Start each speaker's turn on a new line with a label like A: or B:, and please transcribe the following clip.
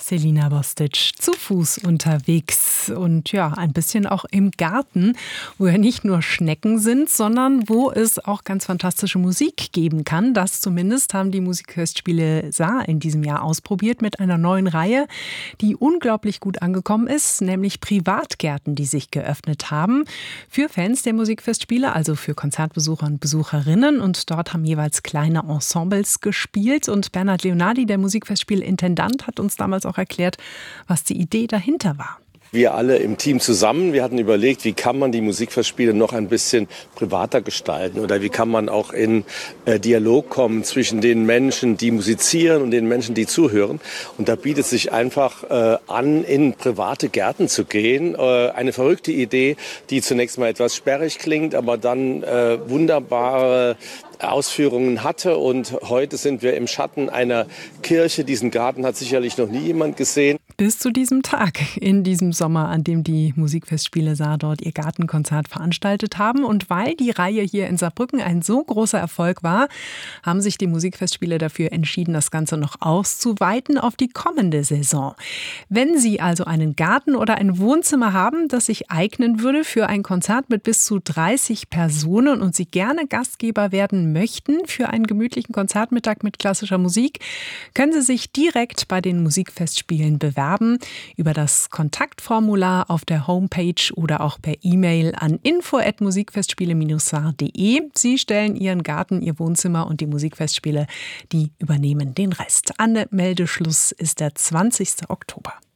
A: Selina Bostic zu Fuß unterwegs und ja, ein bisschen auch im Garten, wo ja nicht nur Schnecken sind, sondern wo es auch ganz fantastische Musik geben kann. Das zumindest haben die Musikfestspiele Saar in diesem Jahr ausprobiert mit einer neuen Reihe, die unglaublich gut angekommen ist, nämlich Privatgärten, die sich geöffnet haben für Fans der Musikfestspiele, also für Konzertbesucher und Besucherinnen. Und dort haben jeweils kleine Ensembles gespielt und Bernhard Leonardi, der Musikfestspielintendant, hat uns damals auch erklärt, was die Idee dahinter war.
B: Wir alle im Team zusammen, wir hatten überlegt, wie kann man die Musikfestspiele noch ein bisschen privater gestalten oder wie kann man auch in Dialog kommen zwischen den Menschen, die musizieren und den Menschen, die zuhören. Und da bietet sich einfach an, in private Gärten zu gehen. Eine verrückte Idee, die zunächst mal etwas sperrig klingt, aber dann wunderbare Ausführungen hatte. Und heute sind wir im Schatten einer Kirche. Diesen Garten hat sicherlich noch nie jemand gesehen.
A: Bis zu diesem Tag in diesem Sommer, an dem die Musikfestspiele Saar dort ihr Gartenkonzert veranstaltet haben. Und weil die Reihe hier in Saarbrücken ein so großer Erfolg war, haben sich die Musikfestspiele dafür entschieden, das Ganze noch auszuweiten auf die kommende Saison. Wenn Sie also einen Garten oder ein Wohnzimmer haben, das sich eignen würde für ein Konzert mit bis zu 30 Personen und Sie gerne Gastgeber werden möchten für einen gemütlichen Konzertmittag mit klassischer Musik, können Sie sich direkt bei den Musikfestspielen bewerben über das Kontaktformular auf der Homepage oder auch per E-Mail an info@musikfestspiele-saar.de. Sie stellen Ihren Garten, Ihr Wohnzimmer und die Musikfestspiele, die übernehmen den Rest. Anmeldeschluss ist der 20. Oktober.